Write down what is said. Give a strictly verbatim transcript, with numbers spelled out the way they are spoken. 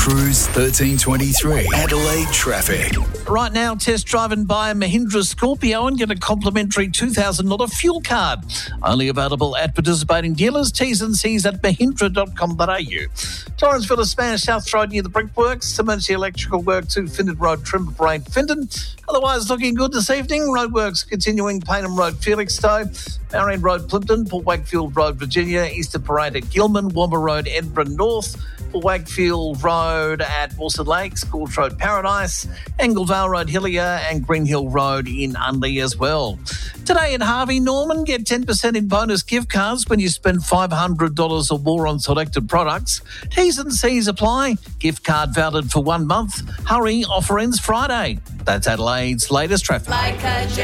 Cruise thirteen twenty-three, Adelaide traffic. Right now, test driving by a Mahindra Scorpio and get a complimentary two thousand dollars fuel card. Only available at participating dealers. T's and C's at mahindra dot com dot a u. Torrensville to Spanish South Road near the Brickworks. Simonsi Electrical Work to Findon Road, Trimble Parade, Findon. Otherwise, looking good this evening. Roadworks continuing Paynham Road, Felixstowe. Marion Road, Plimpton. Port Wakefield Road, Virginia. Easter Parade at Gilman. Womber Road, Edinburgh North. Port Wakefield Road at Wilson Lakes. Gorge Road, Paradise. Anglevale Road, Hillier. And Green Hill Road in Unley as well. Today at Harvey Norman, get ten percent in bonus gift cards when you spend five hundred dollars or more on selected products. T's and C's apply. Gift card valid for one month. Hurry, offer ends Friday. That's Adelaide's latest traffic. Like a